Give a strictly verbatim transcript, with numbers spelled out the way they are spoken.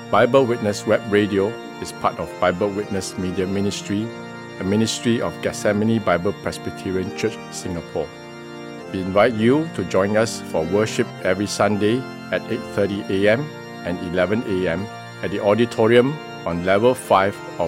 Bible Witness Web Radio is part of Bible Witness Media Ministry, a ministry of Gethsemane Bible Presbyterian Church, Singapore. We invite you to join us for worship every Sunday at eight thirty a.m. and eleven a.m. at the auditorium on level five of